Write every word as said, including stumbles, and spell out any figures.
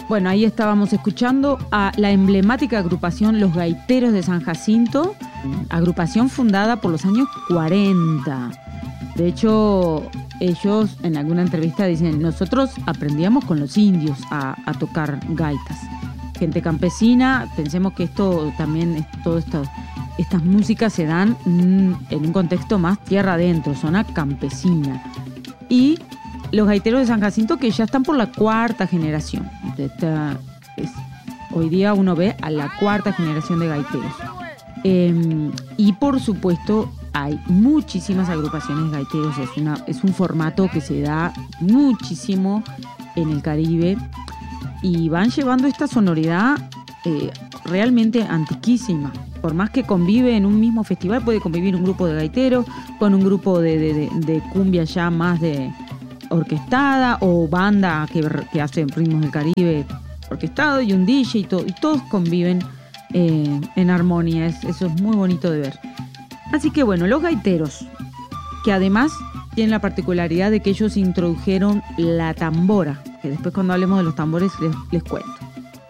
Bueno, ahí estábamos escuchando a la emblemática agrupación Los Gaiteros de San Jacinto, agrupación fundada por los años cuarenta. De hecho, ellos en alguna entrevista dicen, nosotros aprendíamos con los indios a, a tocar gaitas. Gente campesina, pensemos que esto también, es, todo esto, estas músicas se dan en un contexto más tierra adentro, zona campesina. Y los gaiteros de San Jacinto que ya están por la cuarta generación. Esta es, hoy día uno ve a la cuarta generación de gaiteros. Eh, y por supuesto hay muchísimas agrupaciones de gaiteros. Es, una, es un formato que se da muchísimo en el Caribe y van llevando esta sonoridad eh, realmente antiquísima. Por más que convive en un mismo festival, puede convivir un grupo de gaiteros con un grupo de, de, de, de cumbia ya más de orquestada o banda que, que hace ritmos del Caribe orquestado y un D J y, todo, y todos conviven eh, en armonía. Es, eso es muy bonito de ver. Así que bueno, los gaiteros, que además tienen la particularidad de que ellos introdujeron la tambora, que después cuando hablemos de los tambores les, les cuento.